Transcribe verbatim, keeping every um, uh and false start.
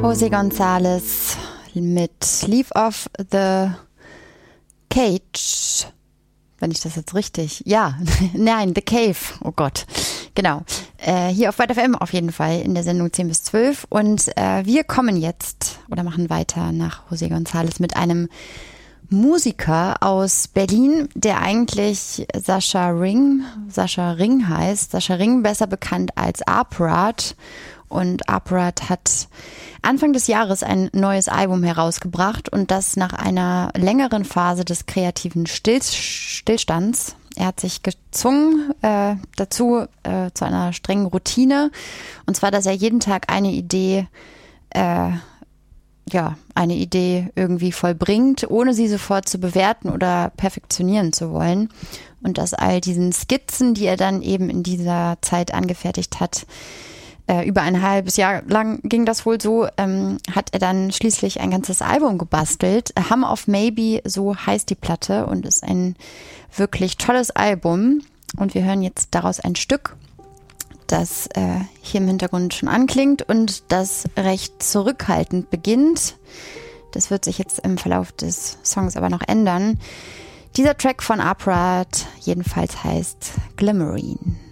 José González mit Leave Off the Cage. Wenn ich das jetzt richtig... Ja, nein, The Cave. Oh Gott. Genau. Äh, hier auf White F M auf jeden Fall in der Sendung zehn bis zwölf. Und äh, wir kommen jetzt oder machen weiter nach José González mit einem Musiker aus Berlin, der eigentlich Sascha Ring, Sascha Ring heißt. Sascha Ring, besser bekannt als Arprad. Und Arprad hat Anfang des Jahres ein neues Album herausgebracht und das nach einer längeren Phase des kreativen Still- Stillstands. Er hat sich gezwungen äh, dazu, äh, zu einer strengen Routine. Und zwar, dass er jeden Tag eine Idee, äh, ja, eine Idee irgendwie vollbringt, ohne sie sofort zu bewerten oder perfektionieren zu wollen. Und dass all diesen Skizzen, die er dann eben in dieser Zeit angefertigt hat, Äh, über ein halbes Jahr lang ging das wohl so, ähm, hat er dann schließlich ein ganzes Album gebastelt. Hum of Maybe, so heißt die Platte und ist ein wirklich tolles Album. Und wir hören jetzt daraus ein Stück, das äh, hier im Hintergrund schon anklingt und das recht zurückhaltend beginnt. Das wird sich jetzt im Verlauf des Songs aber noch ändern. Dieser Track von Arprad jedenfalls heißt Glimmerine.